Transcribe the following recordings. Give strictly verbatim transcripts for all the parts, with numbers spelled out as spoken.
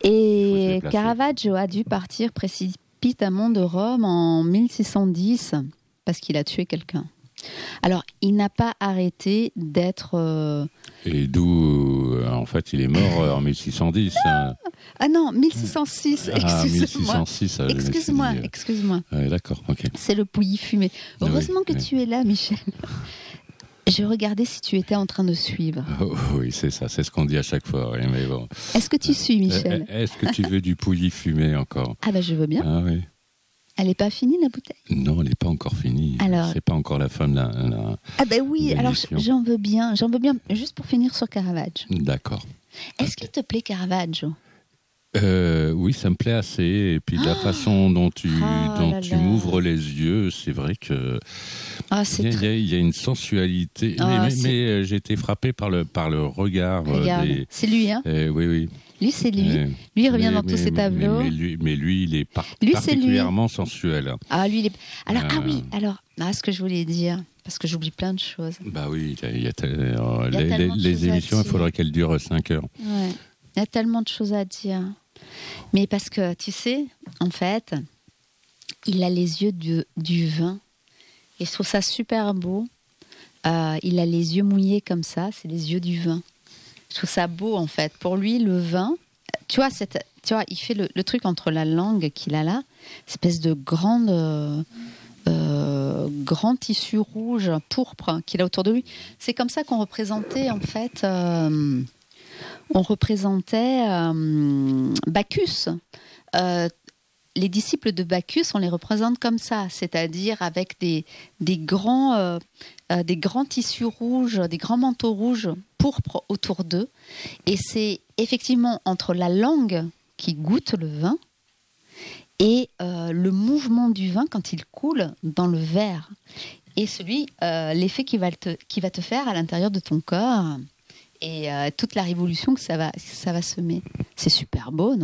Et Caravaggio a dû partir précipitamment de Rome en mille six cent dix parce qu'il a tué quelqu'un. Alors, il n'a pas arrêté d'être... Euh... Et d'où, euh, en fait, il est mort euh, en mille six cent dix. Ah, euh... ah non, mille six cent six, excuse-moi. Ah, mille six cent six, euh, excuse-moi, dit, excuse-moi. Euh, d'accord, ok. C'est le pouilly fumé. Heureusement oui, que oui. tu es là, Michel. Je regardais si tu étais en train de suivre. Oh, oui, c'est ça, c'est ce qu'on dit à chaque fois. Oui, mais bon. Est-ce que tu suis, Michel ? Est-ce que tu veux du pouilly fumé encore ? Ah ben, je veux bien. Ah oui. Elle n'est pas finie, la bouteille ? Non, elle n'est pas encore finie. Alors... C'est pas encore la fin de la... la ah ben oui, alors j'en veux bien. J'en veux bien, juste pour finir sur Caravaggio. D'accord. Est-ce okay. qu'il te plaît, Caravaggio ? Euh, oui, ça me plaît assez. Et puis de la ah façon dont tu, ah dont tu m'ouvres les yeux, c'est vrai que ah, il, y a, très... il y a une sensualité. Ah, mais, mais, mais j'ai été frappé par le par le regard. Regarde, des... c'est lui, hein. Euh, oui, oui. Lui, c'est lui. Euh, lui, il revient mais, dans mais, tous ses tableaux. Mais, mais, lui, mais lui, il est par... lui, particulièrement lui. sensuel. Ah, lui, il est... Alors, euh... ah oui, alors, ah, ce que je voulais dire, parce que j'oublie plein de choses. Bah oui, il y a, il y a, tel... euh, il y a les, les, les émissions, il faudrait qu'elles durent cinq heures. Ouais. Il y a tellement de choses à dire. Mais parce que, tu sais, en fait, il a les yeux du, du vin. Et je trouve ça super beau. Euh, il a les yeux mouillés comme ça, c'est les yeux du vin. Je trouve ça beau, en fait. Pour lui, le vin, tu vois, cette, tu vois il fait le, le truc entre la langue qu'il a là, espèce de grande, euh, euh, grand tissu rouge, pourpre qu'il a autour de lui. C'est comme ça qu'on représentait, en fait, euh, on représentait euh, Bacchus. Euh, les disciples de Bacchus, on les représente comme ça, c'est-à-dire avec des, des, grands, euh, euh, des grands tissus rouges, des grands manteaux rouges pourpres autour d'eux. Et c'est effectivement entre la langue qui goûte le vin et euh, le mouvement du vin quand il coule dans le verre. Et celui, euh, l'effet qu'il va te, qu'il va te faire à l'intérieur de ton corps et euh, toute la révolution que ça va, ça va semer. C'est super beau, non ?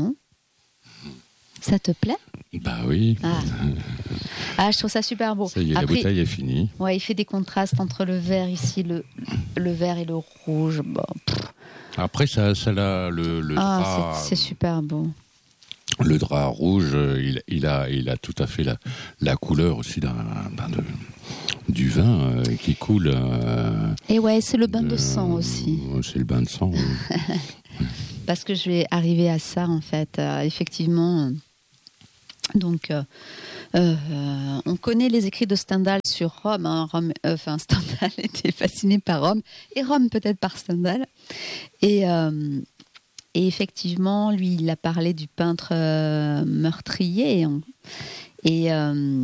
Ça te plaît ? Bah oui. Ah. ah, je trouve ça super beau. Ça y est, Après, la bouteille est finie. Ouais, il fait des contrastes entre le vert ici, le, le vert et le rouge. Bon. Après, ça, ça a le, le ah, drap. C'est, c'est super beau. Le drap rouge, il, il, a, il a tout à fait la, la couleur aussi d'un, d'un de, du vin euh, qui coule. Euh, et ouais, c'est le bain de, de sang aussi. C'est le bain de sang. Oui. Parce que je vais arriver à ça, en fait. Euh, effectivement. Donc, euh, euh, on connaît les écrits de Stendhal sur Rome. Hein. Rome euh, enfin, Stendhal était fasciné par Rome, et Rome peut-être par Stendhal. Et, euh, et effectivement, lui, il a parlé du peintre euh, meurtrier. Et, euh,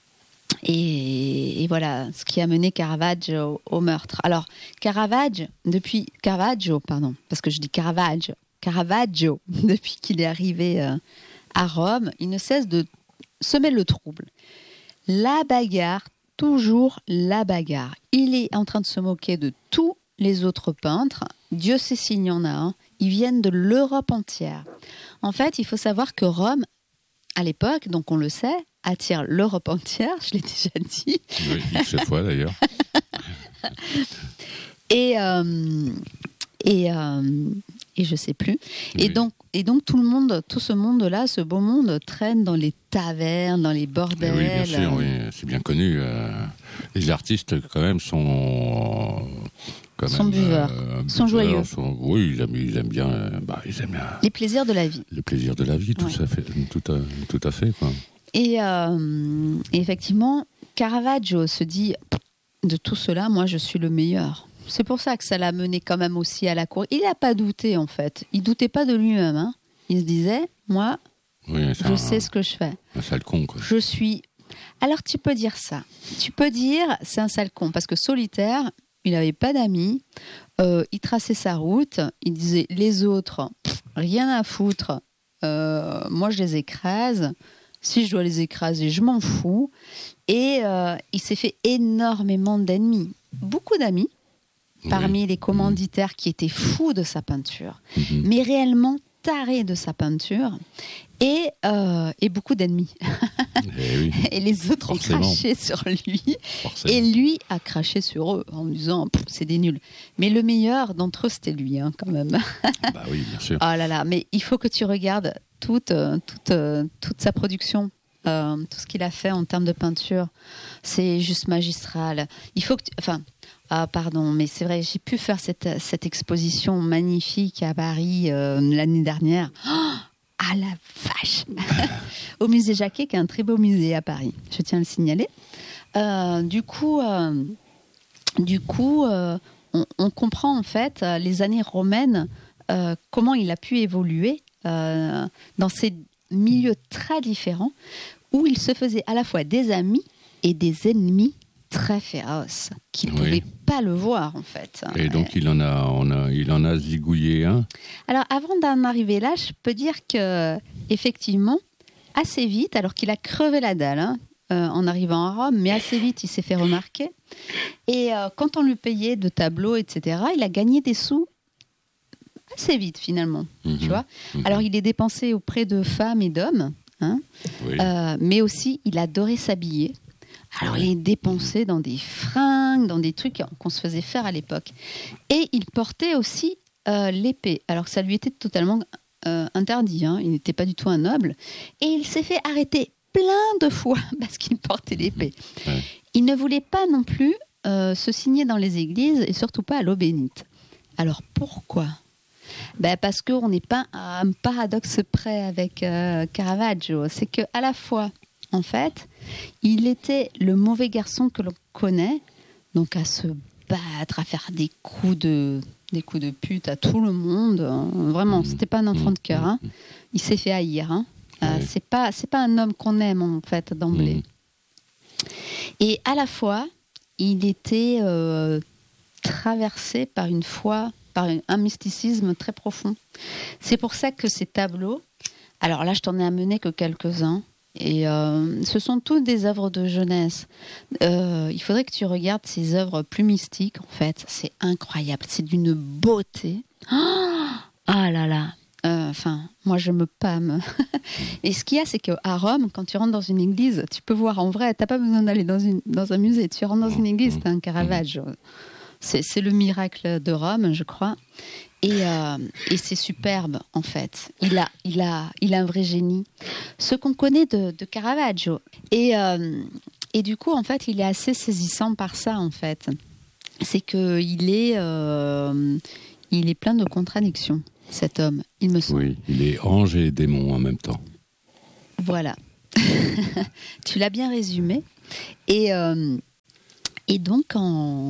et, et voilà, ce qui a mené Caravaggio au, au meurtre. Alors, Caravaggio, depuis Caravaggio, pardon, parce que je dis Caravaggio, Caravaggio, depuis qu'il est arrivé euh, à Rome, il ne cesse de semer le trouble. La bagarre, toujours la bagarre. Il est en train de se moquer de tous les autres peintres. Dieu sait s'il y en a un. Ils viennent de l'Europe entière. En fait, il faut savoir que Rome, à l'époque, donc on le sait, attire l'Europe entière. Je l'ai déjà dit. Oui, X fois d'ailleurs. et euh, et euh, et je sais plus. Et oui. donc et donc tout le monde, tout ce monde-là, ce beau monde traîne dans les tavernes, dans les bordels. Oui, bien sûr, oui, c'est bien connu. Euh, les artistes quand même sont euh, quand sont même, buveurs, euh, sont joyeux. Sont, oui, ils aiment, ils aiment bien, euh, bah, ils aiment bien. Les plaisirs de la vie. Les plaisirs de la vie, tout ouais. ça fait, tout à, tout à fait, quoi. Et, euh, et effectivement, Caravaggio se dit de tout cela, moi, je suis le meilleur. C'est pour ça que ça l'a mené quand même aussi à la cour. Il n'a pas douté, en fait. Il ne doutait pas de lui-même. Hein. Il se disait, moi, oui, je un, sais ce que je fais. Un sale con, quoi. Je suis... Alors, tu peux dire ça. Tu peux dire, c'est un sale con. Parce que solitaire, il n'avait pas d'amis. Euh, il traçait sa route. Il disait, les autres, pff, rien à foutre. Euh, moi, je les écrase. Si je dois les écraser, je m'en fous. Et euh, il s'est fait énormément d'ennemis. Beaucoup d'amis. Parmi oui. les commanditaires qui étaient fous de sa peinture, mmh. mais réellement tarés de sa peinture, et, euh, et beaucoup d'ennemis. Et, oui. Et les autres Forcément. ont craché sur lui. Forcément. Et lui a craché sur eux en disant c'est des nuls. Mais le meilleur d'entre eux, c'était lui, hein, quand même. Bah oui, bien sûr. Oh là là, mais il faut que tu regardes toute, toute, toute sa production. Euh, tout ce qu'il a fait en termes de peinture, c'est juste magistral. Il faut que tu... Enfin, ah, pardon, mais c'est vrai, j'ai pu faire cette, cette exposition magnifique à Paris euh, l'année dernière. Oh, ah la vache Au musée Jacquet, qui est un très beau musée à Paris, je tiens à le signaler. Euh, du coup, euh, du coup euh, on, on comprend en fait les années romaines, euh, comment il a pu évoluer euh, dans ces milieux très différents, où il se faisait à la fois des amis et des ennemis très féroces, qui ne Oui. pouvaient pas le voir, en fait. Et donc, il en a, on a, il en a zigouillé un. Alors, avant d'en arriver là, je peux dire que, effectivement, assez vite, alors qu'il a crevé la dalle, hein, euh, en arrivant à Rome, mais assez vite, il s'est fait remarquer. Et euh, quand on lui payait de tableaux, et cetera, il a gagné des sous assez vite, finalement. Mmh. Tu vois. Mmh. Alors, il est dépensé auprès de femmes et d'hommes, hein, Oui. euh, mais aussi, il adorait s'habiller. Alors, il est dépensé dans des fringues, dans des trucs qu'on se faisait faire à l'époque. Et il portait aussi euh, l'épée, alors que ça lui était totalement euh, interdit. Hein. Il n'était pas du tout un noble. Et il s'est fait arrêter plein de fois parce qu'il portait l'épée. Ouais. Il ne voulait pas non plus euh, se signer dans les églises et surtout pas à l'eau bénite. Alors, pourquoi ? Ben parce qu'on n'est pas à un paradoxe près avec euh, Caravaggio. C'est qu'à la fois, en fait, il était le mauvais garçon que l'on connaît, donc à se battre, à faire des coups de, des coups de pute à tout le monde. Hein. Vraiment, c'était pas un enfant de cœur. Hein. Il s'est fait haïr. Hein. Euh, Ouais. c'est pas, c'est pas un homme qu'on aime, en fait, d'emblée. Mmh. Et à la fois, il était euh, traversé par une foi, par un mysticisme très profond. C'est pour ça que ces tableaux, alors là, je t'en ai amené que quelques-uns, et euh, ce sont toutes des œuvres de jeunesse. Euh, il faudrait que tu regardes ces œuvres plus mystiques, en fait. C'est incroyable, c'est d'une beauté. Ah oh là là. Enfin, euh, moi je me pâme. Et ce qu'il y a, c'est qu'à Rome, quand tu rentres dans une église, tu peux voir en vrai, t'as pas besoin d'aller dans, une, dans un musée. Tu rentres dans une église, t'as un Caravaggio. C'est, c'est le miracle de Rome, je crois. Et, euh, et c'est superbe, en fait. Il a, il a, il a un vrai génie. Ce qu'on connaît de, de Caravaggio. Et, euh, et du coup, en fait, il est assez saisissant par ça, en fait. C'est qu'il est, euh, il est plein de contradictions, cet homme, il me semble. Oui, il est ange et démon en même temps. Voilà. Tu l'as bien résumé. Et, euh, et donc, en,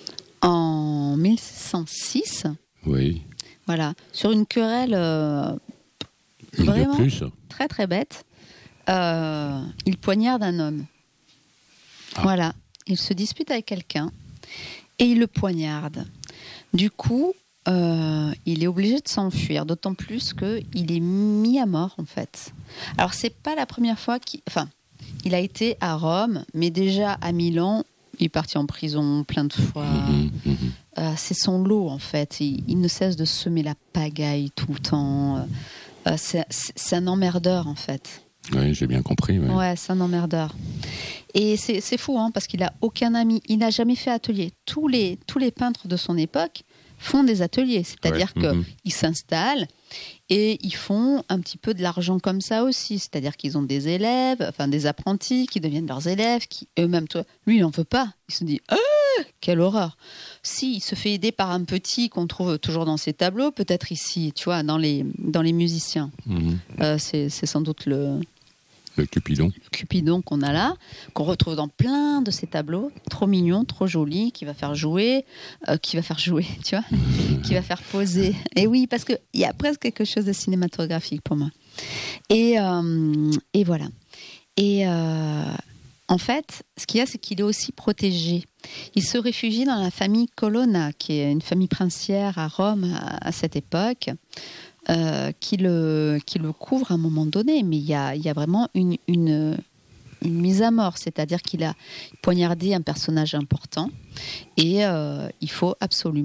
en mille six cent six... Oui. Voilà, sur une querelle euh, Une vraiment de plus. très très bête, euh, il poignarde un homme. Ah. Voilà, il se dispute avec quelqu'un et il le poignarde. Du coup, euh, il est obligé de s'enfuir, d'autant plus qu'il est mis à mort en fait. Alors c'est pas la première fois qu'il, enfin, il a été à Rome, mais déjà à Milan. Il est parti en prison plein de fois. Mmh, mmh. Euh, c'est son lot, en fait. Il, il ne cesse de semer la pagaille tout le temps. Euh, c'est, c'est un emmerdeur, en fait. Oui, j'ai bien compris. Ouais. Ouais, c'est un emmerdeur. Et c'est, c'est fou, hein, parce qu'il n'a aucun ami. Il n'a jamais fait atelier. Tous les, tous les peintres de son époque font des ateliers. C'est-à-dire Ouais. Mmh. qu'ils s'installent et ils font un petit peu de l'argent comme ça aussi. C'est-à-dire qu'ils ont des élèves, enfin des apprentis qui deviennent leurs élèves, qui eux-mêmes, toi, lui, il n'en veut pas. Il se dit, ah, quelle horreur. Si, il se fait aider par un petit qu'on trouve toujours dans ses tableaux, peut-être ici, tu vois, dans les, dans les musiciens. Mmh. Euh, c'est, c'est sans doute le, Le Cupidon. Cupidon qu'on a là, qu'on retrouve dans plein de ces tableaux, trop mignon, trop joli, qui va faire jouer, euh, qui va faire jouer, tu vois, qui va faire poser. Et oui, parce qu'il y a presque quelque chose de cinématographique pour moi. Et, euh, et voilà. Et euh, en fait, ce qu'il y a, c'est qu'il est aussi protégé. Il se réfugie dans la famille Colonna, qui est une famille princière à Rome à, à cette époque. Euh, qui, le, qui le couvre à un moment donné, mais il y a, il y a vraiment une, une, une mise à mort, c'est-à-dire qu'il a poignardé un personnage important et euh, il faut absolument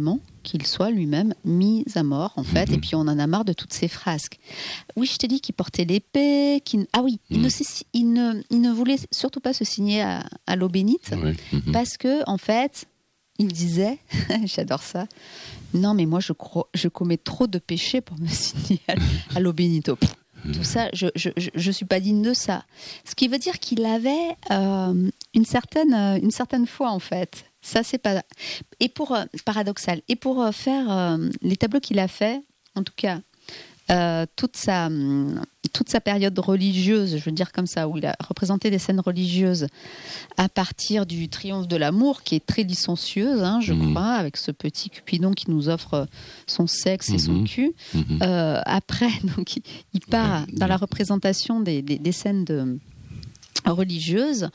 qu'il soit lui-même mis à mort, en fait. Mmh. Et puis, on en a marre de toutes ces frasques. Oui, je t'ai dit qu'il portait l'épée. Qu'il... Ah oui, mmh. il, ne, il, ne, il ne voulait surtout pas se signer à, à l'eau bénite. Oui. Mmh. Parce que, en fait, il disait, j'adore ça, non, mais moi, je, cro- je commets trop de péchés pour me signer à, à l'eau bénite. Tout ça, je je, je je suis pas digne de ça. Ce qui veut dire qu'il avait euh, une certaine une certaine foi en fait. Ça c'est pas et pour euh, paradoxal et pour euh, faire euh, les tableaux qu'il a fait, en tout cas euh, toute sa toute sa période religieuse, je veux dire comme ça, où il a représenté des scènes religieuses à partir du triomphe de l'amour, qui est très licencieuse, hein, je mmh. crois, avec ce petit Cupidon qui nous offre son sexe et mmh. son cul. Mmh. Euh, après, donc, il, il part ouais. dans la représentation des, des, des scènes de, religieuses.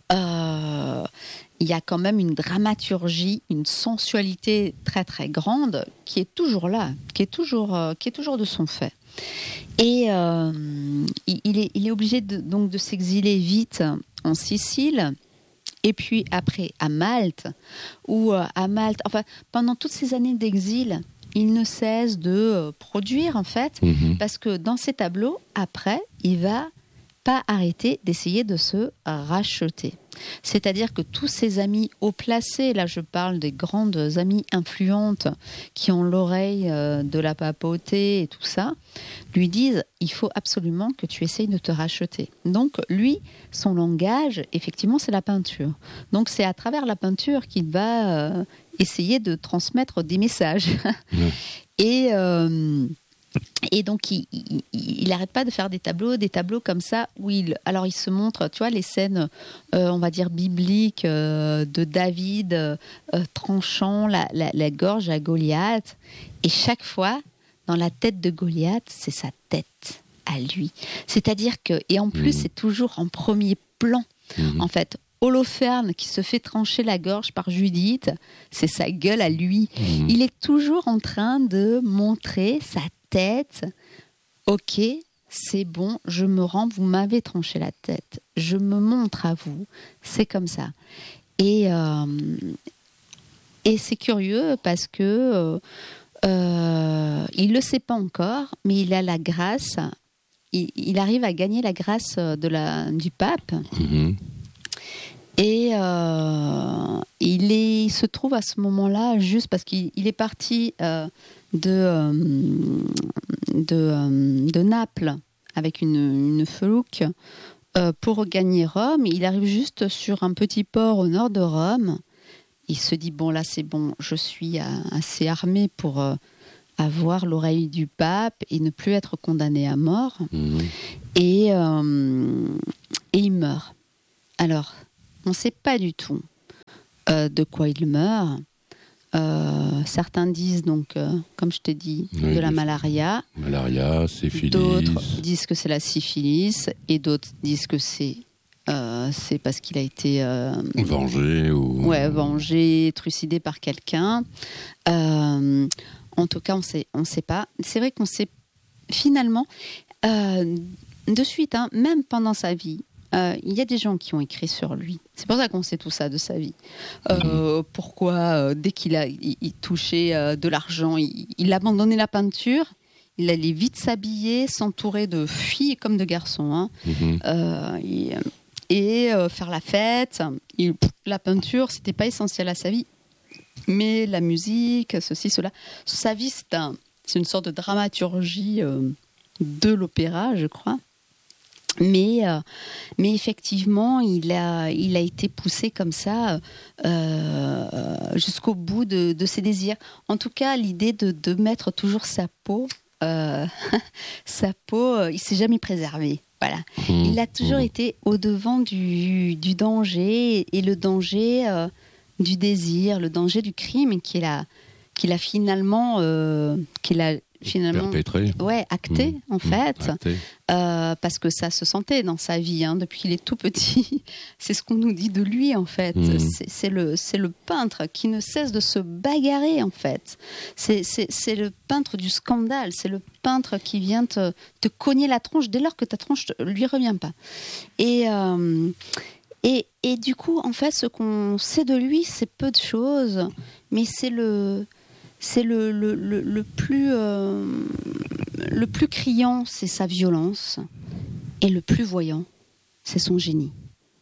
Euh, il y a quand même une dramaturgie, une sensualité très très grande qui est toujours là, qui est toujours, euh, qui est toujours de son fait. Et euh, il, est, il est obligé de, donc de s'exiler vite en Sicile, et puis après à Malte, où euh, à Malte, enfin pendant toutes ces années d'exil, il ne cesse de euh, produire en fait, mmh. parce que dans ses tableaux, après, il va pas arrêter d'essayer de se racheter. C'est-à-dire que tous ses amis haut placés, là je parle des grandes amies influentes qui ont l'oreille euh, de la papauté et tout ça, lui disent il faut absolument que tu essayes de te racheter. Donc lui, son langage, effectivement, c'est la peinture. Donc c'est à travers la peinture qu'il va euh, essayer de transmettre des messages. Mmh. Et... Euh, Et donc, il n'arrête pas de faire des tableaux, des tableaux comme ça, où il, alors il se montre, tu vois, les scènes, euh, on va dire, bibliques euh, de David euh, tranchant la, la, la gorge à Goliath. Et chaque fois, dans la tête de Goliath, c'est sa tête à lui. C'est-à-dire que, et en plus, mmh. c'est toujours en premier plan, mmh. en fait. Holoferne qui se fait trancher la gorge par Judith, c'est sa gueule à lui. Mmh. Il est toujours en train de montrer sa tête. Ok, c'est bon, je me rends, vous m'avez tranché la tête. Je me montre à vous, c'est comme ça. Et, euh, et c'est curieux parce que euh, euh, il ne le sait pas encore, mais il a la grâce, il, il arrive à gagner la grâce de la, du pape. Mmh. Et euh, il, est, il se trouve à ce moment-là, juste parce qu'il il est parti euh, de, euh, de, euh, de Naples avec une, une felouque euh, pour gagner Rome. Il arrive juste sur un petit port au nord de Rome. Il se dit, bon là c'est bon, je suis assez armé pour euh, avoir l'oreille du pape et ne plus être condamné à mort. Mmh. Et, euh, et il meurt. Alors... on ne sait pas du tout euh, de quoi il meurt. Euh, certains disent donc, euh, comme je t'ai dit, oui, de la malaria. Malaria, syphilis. D'autres disent que c'est la syphilis, et d'autres disent que c'est euh, c'est parce qu'il a été euh, vengé ou ouais vengé, trucidé par quelqu'un. Euh, en tout cas, on sait, on sait pas. C'est vrai qu'on sait finalement euh, de suite, hein, même pendant sa vie. Euh, il y a des gens qui ont écrit sur lui. C'est pour ça qu'on sait tout ça de sa vie. Euh, pourquoi, euh, dès qu'il a, il, il touchait euh, de l'argent, il, il abandonnait la peinture, il allait vite s'habiller, s'entourer de filles comme de garçons, hein, mm-hmm. euh, et, et euh, faire la fête. Il, la peinture, c'était pas essentiel à sa vie. Mais la musique, ceci, cela. Sa vie, c'est, un, c'est une sorte de dramaturgie euh, de l'opéra, je crois. Mais, euh, mais effectivement, il a, il a été poussé comme ça euh, jusqu'au bout de, de ses désirs. En tout cas, l'idée de, de mettre toujours sa peau, euh, sa peau, euh, il s'est jamais préservé. Voilà. Mmh. Il a toujours mmh. été au-devant du, du danger, et le danger euh, du désir, le danger du crime qu'il a, qu'il a finalement... Euh, qu'il a, finalement perpétré. Ouais, acté mmh. en fait, mmh. acté. Euh, parce que ça se sentait dans sa vie, hein, depuis qu'il est tout petit. C'est ce qu'on nous dit de lui en fait. Mmh. C'est, c'est, le, c'est le peintre qui ne cesse de se bagarrer en fait. C'est, c'est, c'est le peintre du scandale. C'est le peintre qui vient te, te cogner la tronche dès lors que ta tronche ne lui revient pas. Et, euh, et, et du coup, en fait, ce qu'on sait de lui, c'est peu de choses, mais c'est le... c'est le, le, le, le, plus, euh, le plus criant, c'est sa violence. Et le plus voyant, c'est son génie.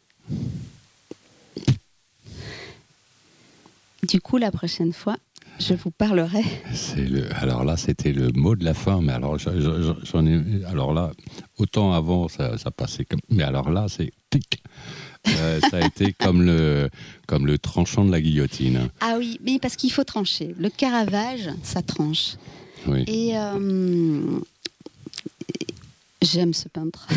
Du coup, la prochaine fois, je vous parlerai. C'est le, alors là, c'était le mot de la fin, mais alors j'en ai, alors là, autant avant, ça, ça passait comme, mais alors là, c'est tic. Euh, ça a été comme le, comme le tranchant de la guillotine. Ah oui, mais parce qu'il faut trancher. Le Caravage, ça tranche. Oui. Et euh, j'aime ce peintre.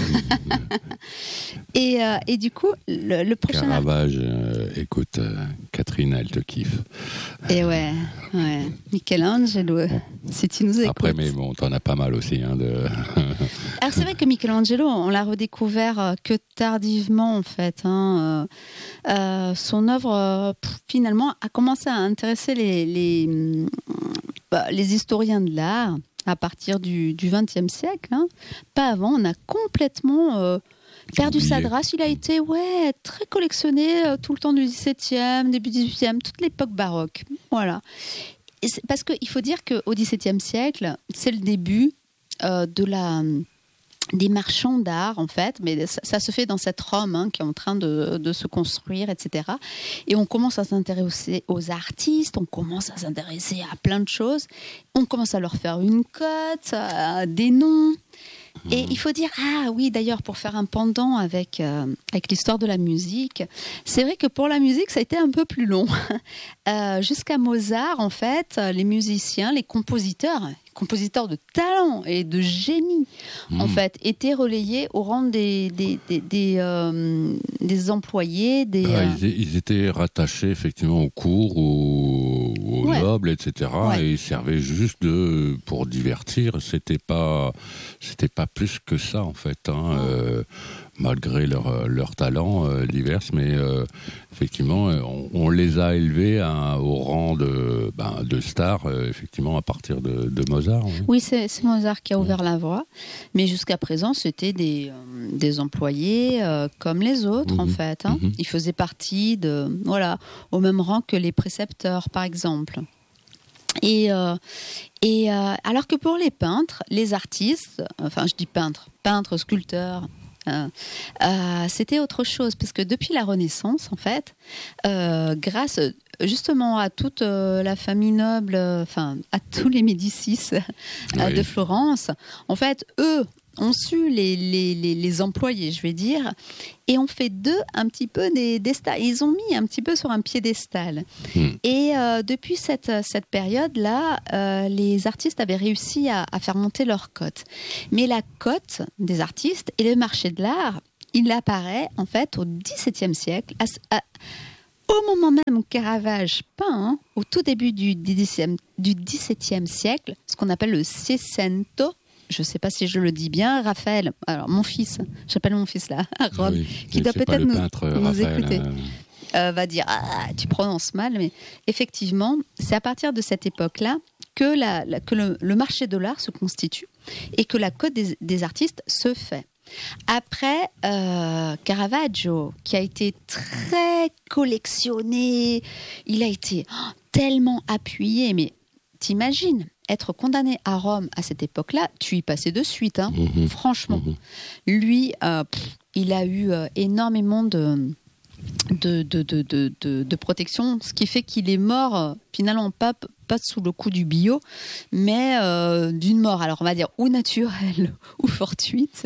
et, euh, et du coup, le, le prochain... Caravage, euh, écoute, euh, Catherine, elle te kiffe. Et ouais, ouais. Michelangelo, si tu nous écoutes. Après, mais bon, t'en as pas mal aussi. Hein, de... Alors c'est vrai que Michelangelo, on l'a redécouvert que tardivement en fait. Hein. Euh, euh, son œuvre, euh, finalement, a commencé à intéresser les, les, bah, les historiens de l'art à partir du vingtième siècle. Hein. Pas avant, on a complètement euh, perdu oublié. sa grâce. Il a été ouais, très collectionné euh, tout le temps du dix-septième, début dix-huitième, toute l'époque baroque. Voilà. Et parce qu'il faut dire qu'au dix-septième siècle, c'est le début euh, de la... des marchands d'art, en fait, mais ça, ça se fait dans cette Rome hein, qui est en train de, de se construire, et cetera. Et on commence à s'intéresser aux artistes, on commence à s'intéresser à plein de choses, on commence à leur faire une cote, à des noms. Et il faut dire, ah oui, d'ailleurs, pour faire un pendant avec, euh, avec l'histoire de la musique, c'est vrai que pour la musique, ça a été un peu plus long. Euh, jusqu'à Mozart, en fait, les musiciens, les compositeurs, compositeurs de talent et de génie, mmh. en fait, étaient relayés au rang des, des, des, des, euh, des employés. Des, ah, ils, ils étaient rattachés effectivement aux cours, aux, aux ouais. nobles, et cetera. Ouais. Et ils servaient juste de, pour divertir. C'était pas, c'était pas plus que ça, en fait. Hein. Euh, malgré leur, leur talent euh, divers, mais euh, effectivement, on, on les a élevés à, au rang de, ben, de stars, euh, effectivement, à partir de, de Mozart. Oui, oui c'est, c'est Mozart qui a ouvert ouais. la voie, mais jusqu'à présent, c'était des, euh, des employés euh, comme les autres, mmh. en fait. Hein. Mmh. Ils faisaient partie de, voilà, au même rang que les précepteurs, par exemple. Et, euh, et euh, alors que pour les peintres, les artistes, enfin, je dis peintres, peintres, sculpteurs, Euh, euh, c'était autre chose parce que depuis la Renaissance en fait euh, grâce justement à toute euh, la famille noble enfin euh, à tous les Médicis euh, oui. de Florence en fait eux ont su les, les, les, les employer je vais dire et ont fait d'eux un petit peu des, des stars. Ils ont mis un petit peu sur un piédestal mmh. et euh, depuis cette, cette période là euh, les artistes avaient réussi à, à faire monter leur cote, mais la cote des artistes et le marché de l'art il apparaît en fait au dix-septième siècle à, à, au moment même où Caravage peint hein, au tout début du, du dix-septième siècle ce qu'on appelle le Seicento. Je ne sais pas si je le dis bien, Raphaël, alors mon fils, j'appelle mon fils là, à Rome, oui, qui doit peut-être nous, peintre, nous Raphaël, écouter, euh... Euh, va dire ah, tu prononces mal, mais effectivement, c'est à partir de cette époque-là que, la, la, que le, le marché de l'art se constitue et que la cote des, des artistes se fait. Après, euh, Caravaggio, qui a été très collectionné, il a été oh, tellement appuyé, mais t'imagines être condamné à Rome à cette époque-là, tu y passais de suite, hein, mmh, franchement. Mmh. Lui, euh, pff, il a eu euh, énormément de, de, de, de, de, de, de protection, ce qui fait qu'il est mort, euh, finalement, pas, pas sous le coup du bio, mais euh, d'une mort, alors on va dire, ou naturelle, ou fortuite.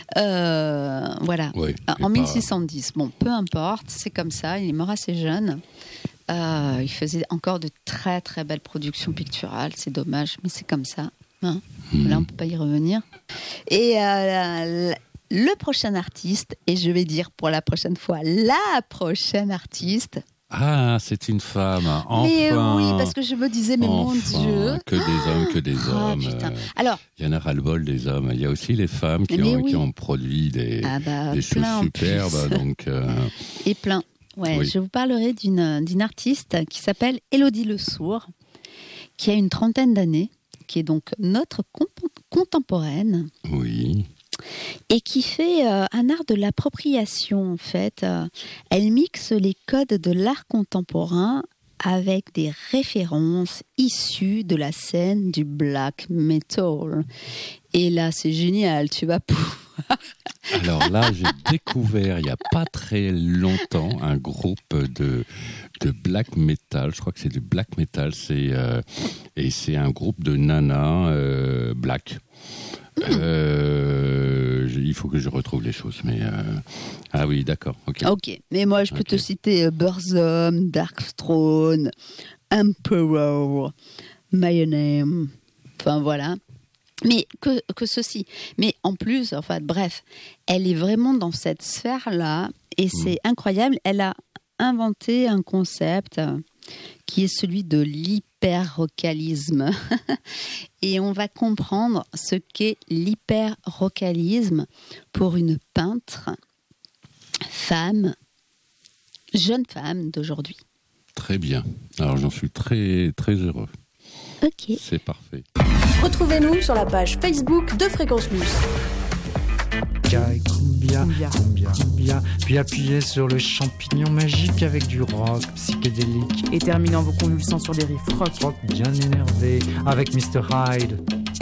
Euh, voilà, oui, en mille six cent dix. Pas... Bon, peu importe, c'est comme ça, il est mort assez jeune. Euh, il faisait encore de très très belles productions picturales, c'est dommage, mais c'est comme ça. Hein mmh. Là, on ne peut pas y revenir. Et euh, le prochain artiste, et je vais dire pour la prochaine fois, la prochaine artiste. Ah, c'est une femme, enfin. Mais oui, parce que je me disais, mais enfin, mon Dieu. Que des hommes, que des oh, hommes. Putain. Alors, il y en a ras-le-bol des hommes. Il y a aussi les femmes qui, ont, oui. qui ont produit des, ah bah, des choses superbes. Donc, euh... Et plein. Ouais, oui. Je vous parlerai d'une, d'une artiste qui s'appelle Élodie Lesourd, qui a une trentaine d'années, qui est donc notre comp- contemporaine. Oui. Et qui fait euh, un art de l'appropriation, en fait. Euh, elle mixe les codes de l'art contemporain avec des références issues de la scène du black metal. Et là, c'est génial, tu vas pouvoir... Alors là, j'ai découvert il n'y a pas très longtemps un groupe de, de black metal. Je crois que c'est du black metal. C'est, euh, et c'est un groupe de nanas euh, black. Euh, il faut que je retrouve les choses. Mais euh... Ah oui, d'accord. Ok. Ok, mais moi, je peux okay. te citer euh, Burzum, Darkthrone, Emperor, My Name. Enfin, voilà. Mais que, que ceci. Mais en plus, enfin bref, elle est vraiment dans cette sphère-là et c'est mmh. incroyable. Elle a inventé un concept qui est celui de l'hyper-rocalisme. Et on va comprendre ce qu'est l'hyper-rocalisme pour une peintre, femme, jeune femme d'aujourd'hui. Très bien. Alors j'en suis très, très heureux. Ok. C'est parfait. Retrouvez-nous sur la page Facebook de Fréquence Plus. Cumbia, cumbia, cumbia, cumbia, puis appuyez sur le champignon magique avec du rock psychédélique. Et terminant vos convulsions sur des riffs rock. Rock bien énervé avec mister Hyde.